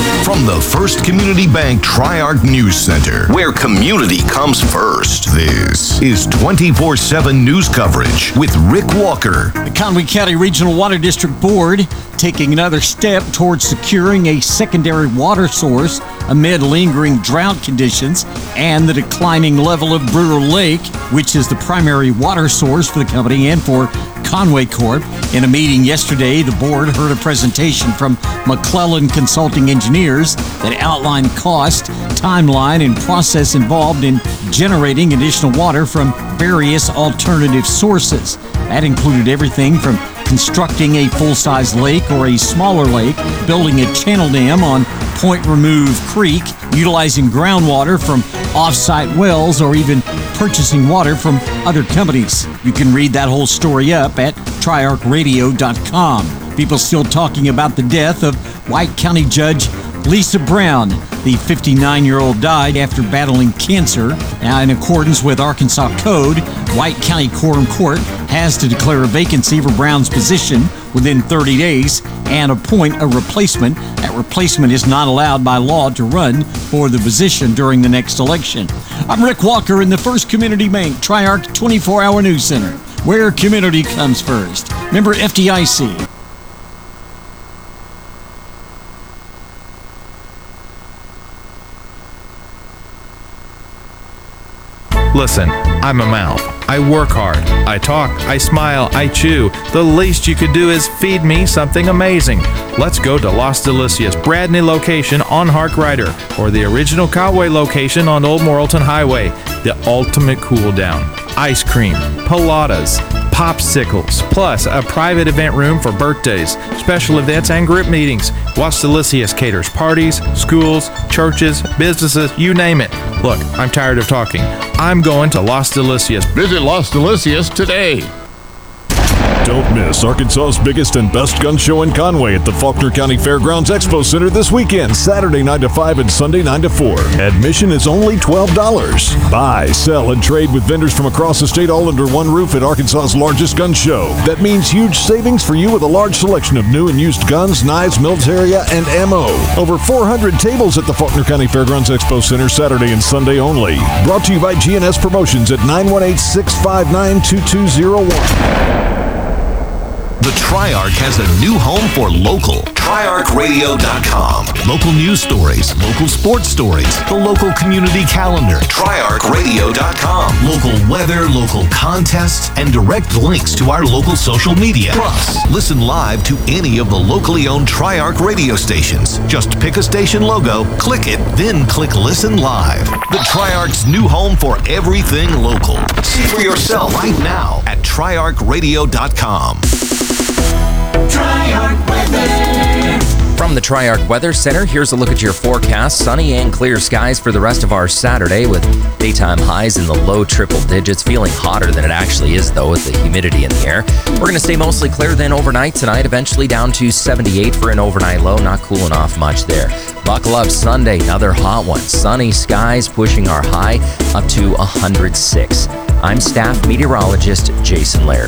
From the First Community Bank Tri-Arc News Center, where community comes first, this is 24/7 news coverage with Rick Walker. The Conway County Regional Water District Board taking another step towards securing a secondary water source amid lingering drought conditions and the declining level of Brewer Lake, which is the primary water source for the company and for Conway Corp. In a meeting yesterday, the board heard a presentation from McClellan Consulting Engineers that outlined cost, timeline, and process involved in generating additional water from various alternative sources. That included everything from constructing a full-size lake or a smaller lake, building a channel dam on Point Remove Creek, utilizing groundwater from off-site wells, or even purchasing water from other companies. You can read that whole story up at triarcradio.com. People still talking about the death of White County Judge Lisa Brown. The 59-year-old died after battling cancer. Now, in accordance with Arkansas Code, White County Quorum Court has to declare a vacancy for Brown's position within 30 days and appoint a replacement. That replacement is not allowed by law to run for the position during the next election. I'm Rick Walker in the First Community Bank Tri-Arc 24-Hour News Center, where community comes first. Member FDIC. Listen, I'm a mouth. I work hard. I talk. I smile. I chew. The least you could do is feed me something amazing. Let's go to Las Delicias Bradney location on Hark Rider, or the original Conway location on Old Morrilton Highway. The ultimate cool down. Ice cream, pilates, popsicles, plus a private event room for birthdays, special events, and group meetings. Las Delicias caters parties, schools, churches, businesses, you name it. Look, I'm tired of talking. I'm going to Las Delicias. Visit Las Delicias today. Don't miss Arkansas's biggest and best gun show in Conway at the Faulkner County Fairgrounds Expo Center this weekend, Saturday 9 to 5 and Sunday 9 to 4. Admission is only $12. Buy, sell, and trade with vendors from across the state all under one roof at Arkansas's largest gun show. That means huge savings for you with a large selection of new and used guns, knives, military, and ammo. Over 400 tables at the Faulkner County Fairgrounds Expo Center, Saturday and Sunday only. Brought to you by GNS Promotions at 918-659-2201. The Tri-Arc has a new home for local. TriArcRadio.com. Local news stories, local sports stories, the local community calendar. TriArcRadio.com. Local weather, local contests, and direct links to our local social media. Plus, listen live to any of the locally owned Tri-Arc radio stations. Just pick a station logo, click it, then click Listen Live. The Tri-Arc's new home for everything local. See for yourself right now at TriArcRadio.com. Tri-Arc Weather. From the Tri-Arc Weather Center, here's a look at your forecast. Sunny and clear skies for the rest of our Saturday with daytime highs in the low triple digits. Feeling hotter than it actually is, though, with the humidity in the air. We're going to stay mostly clear then overnight tonight, eventually down to 78 for an overnight low. Not cooling off much there. Buckle up Sunday, another hot one. Sunny skies pushing our high up to 106. I'm staff meteorologist Jason Laird.